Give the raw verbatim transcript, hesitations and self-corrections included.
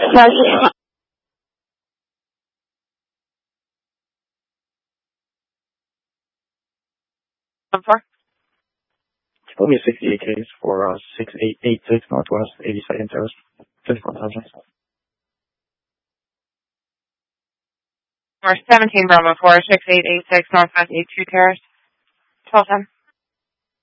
I'm sorry? Told me a sixty-eight case for uh, six eight eight six Northwest eighty-second Terrace. fifty-four thousand. Or seventeen Bravo four, six eight eight six Northwest eighty-two Terrace. twelve ten.